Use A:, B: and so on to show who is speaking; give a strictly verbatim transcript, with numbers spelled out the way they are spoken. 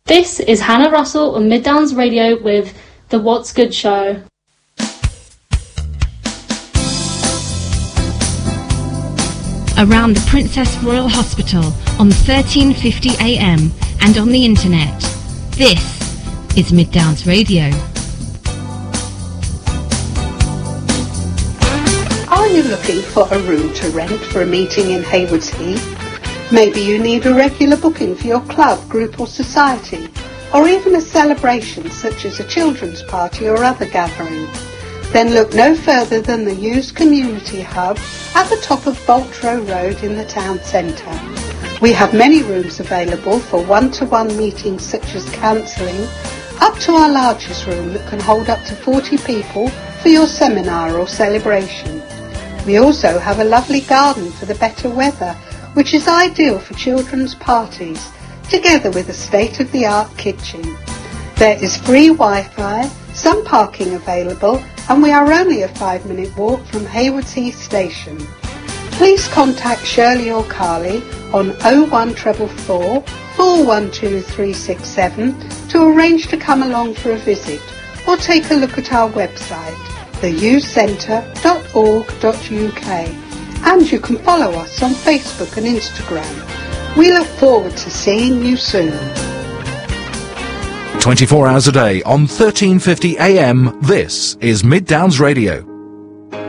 A: This is Hannah Russell on Mid Downs Radio with the What's Good Show.
B: Around the Princess Royal Hospital on thirteen fifty A M and on the internet. This is Mid Downs Radio.
C: Are you looking for a room to rent for a meeting in Haywards Heath? Maybe you need a regular booking for your club, group or society, or even a celebration such as a children's party or other gathering. Then look no further than the Used Community Hub at the top of Boltrow Road in the town centre. We have many rooms available for one-to-one meetings such as counselling, up to our largest room that can hold up to forty people for your seminar or celebration. We also have a lovely garden for the better weather, which is ideal for children's parties, together with a state-of-the-art kitchen. There is free Wi-Fi, some parking available, and we are only a five-minute walk from Haywards Heath Station. Please contact Shirley or Carly on oh one four four four, four one two three six seven to arrange to come along for a visit, or take a look at our website, the youth centre dot org dot U K, and you can follow us on Facebook and Instagram. We look forward to seeing you soon.
D: twenty-four hours a day on thirteen fifty A M, this is Mid Downs Radio.